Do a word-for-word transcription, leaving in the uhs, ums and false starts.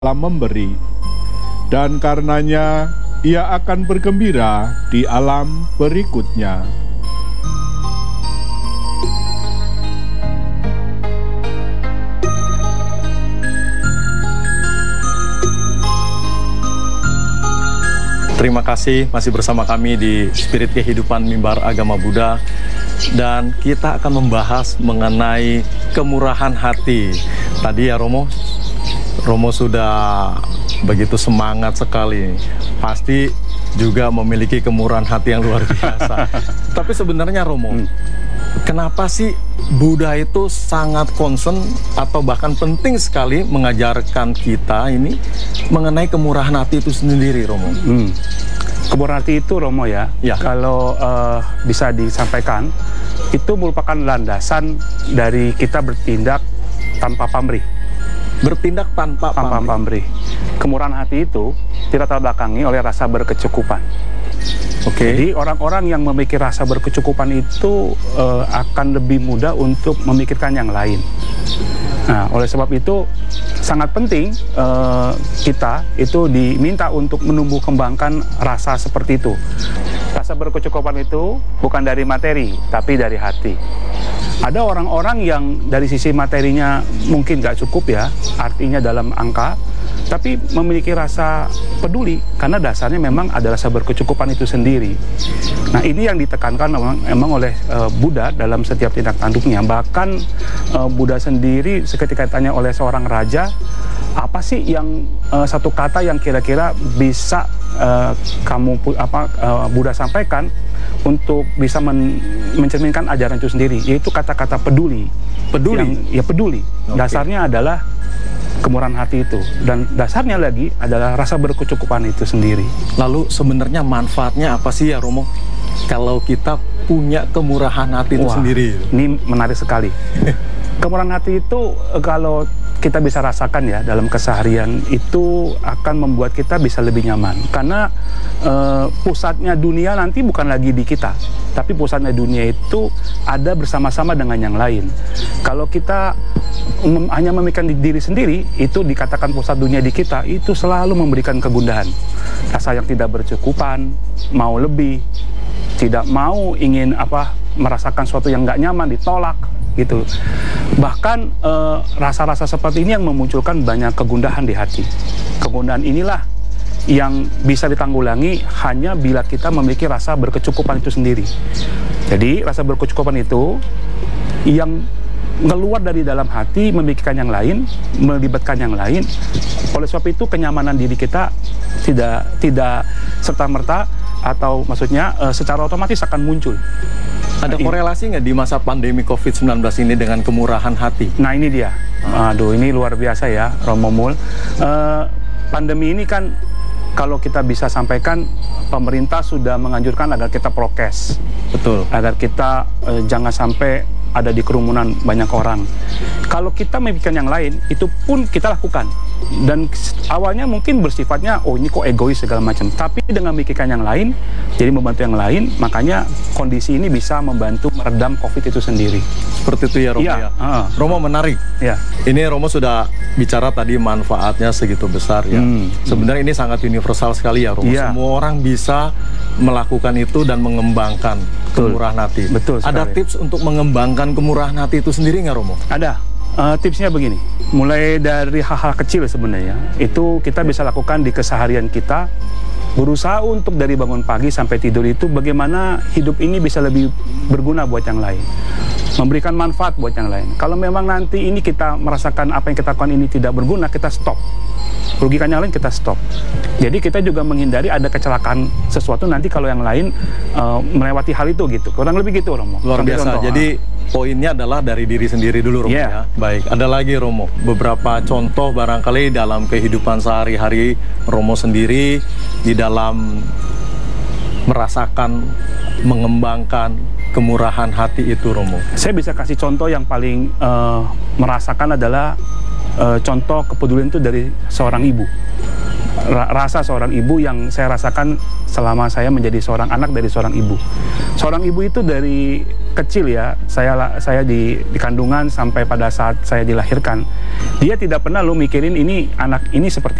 dalam memberi, dan karenanya ia akan bergembira di alam berikutnya. Terima kasih masih bersama kami di Spirit Kehidupan Mimbar Agama Buddha, dan kita akan membahas mengenai kemurahan hati. Tadi ya Romo, Romo sudah begitu semangat sekali, pasti juga memiliki kemurahan hati yang luar biasa. Tapi sebenarnya Romo, hmm. kenapa sih Buddha itu sangat concern atau bahkan penting sekali mengajarkan kita ini mengenai kemurahan hati itu sendiri, Romo? Hmm. Kemurahan hati itu, Romo ya, ya. kalau uh, bisa disampaikan, itu merupakan landasan dari kita bertindak tanpa pamrih. Bertindak tanpa, tanpa pamrih. Kemurahan hati itu tidak terbelakangi oleh rasa berkecukupan. Oke. Okay. Jadi orang-orang yang memiliki rasa berkecukupan itu uh, akan lebih mudah untuk memikirkan yang lain. Nah, oleh sebab itu sangat penting uh, kita itu diminta untuk menumbuh kembangkan rasa seperti itu. Rasa berkecukupan itu bukan dari materi, tapi dari hati. Ada orang-orang yang dari sisi materinya mungkin nggak cukup ya, artinya dalam angka, tapi memiliki rasa peduli karena dasarnya memang ada rasa berkecukupan itu sendiri. Nah, ini yang ditekankan memang, memang oleh uh, Buddha dalam setiap tindak tanduknya. Bahkan uh, Buddha sendiri seketika ditanya oleh seorang raja, apa sih yang uh, satu kata yang kira-kira bisa uh, kamu apa uh, Buddha sampaikan untuk bisa men mencerminkan ajaran itu sendiri, yaitu kata-kata peduli. Peduli? Yang, ya peduli. Okay. Dasarnya adalah kemurahan hati itu, dan dasarnya lagi adalah rasa berkecukupan itu sendiri. Lalu sebenarnya manfaatnya apa sih ya Romo kalau kita punya kemurahan hati itu Wah, sendiri? Ini menarik sekali. Kemurahan hati itu kalau kita bisa rasakan ya dalam keseharian itu akan membuat kita bisa lebih nyaman, karena uh, pusatnya dunia nanti bukan lagi di kita, tapi pusatnya dunia itu ada bersama-sama dengan yang lain. Kalau kita mem hanya memikirkan diri sendiri, itu dikatakan pusat dunia di kita, itu selalu memberikan kegundahan, rasa yang tidak berkecukupan, mau lebih, tidak mau ingin apa merasakan sesuatu yang nggak nyaman, ditolak gitu. Bahkan rasa-rasa eh, seperti ini yang memunculkan banyak kegundahan di hati. Kegundahan inilah yang bisa ditanggulangi hanya bila kita memiliki rasa berkecukupan itu sendiri. Jadi rasa berkecukupan itu yang keluar dari dalam hati, memikirkan yang lain, melibatkan yang lain. Oleh sebab itu kenyamanan diri kita tidak tidak serta-merta atau maksudnya uh, secara otomatis akan muncul. Ada nah, korelasi nggak di masa pandemi COVID sembilan belas ini dengan kemurahan hati? Nah ini dia. Aduh, ini luar biasa ya, Romo Mul. Uh, pandemi ini kan kalau kita bisa sampaikan, pemerintah sudah menganjurkan agar kita prokes. Betul. Agar kita uh, jangan sampai ada di kerumunan banyak orang. Kalau kita memikirkan yang lain, itu pun kita lakukan. Dan awalnya mungkin bersifatnya, oh ini kok egois segala macam. Tapi dengan memikirkan yang lain, jadi membantu yang lain, makanya kondisi ini bisa membantu meredam COVID itu sendiri. Seperti itu ya Romo ya? ya? Uh. Romo menarik. Ya. Ini Romo sudah bicara tadi manfaatnya segitu besar ya. Hmm. Sebenarnya ini sangat universal sekali ya Romo. Ya. Semua orang bisa melakukan itu dan mengembangkan Betul. kemurahan hati. Betul sekali. Ada tips untuk mengembangkan kemurahan hati itu sendiri nggak Romo? Ada. Uh, tipsnya begini, mulai dari hal-hal kecil sebenarnya, itu kita bisa lakukan di keseharian kita, berusaha untuk dari bangun pagi sampai tidur itu bagaimana hidup ini bisa lebih berguna buat yang lain, memberikan manfaat buat yang lain. Kalau memang nanti ini kita merasakan apa yang kita lakukan ini tidak berguna, kita stop. Merugikan yang lain, kita stop. Jadi kita juga menghindari ada kecelakaan sesuatu nanti kalau yang lain uh, melewati hal itu gitu. Kurang lebih gitu Romo. Luar biasa. Contoh, Jadi poinnya adalah dari diri sendiri dulu Romo yeah. ya. Baik, ada lagi Romo, beberapa contoh barangkali dalam kehidupan sehari-hari Romo sendiri di dalam merasakan, mengembangkan kemurahan hati itu Romo. Saya bisa kasih contoh yang paling uh, merasakan adalah uh, contoh kepedulian itu dari seorang ibu. Rasa seorang ibu yang saya rasakan selama saya menjadi seorang anak dari seorang ibu. Seorang ibu itu dari kecil ya, saya saya di, di kandungan sampai pada saat saya dilahirkan, dia tidak pernah lu mikirin ini anak ini seperti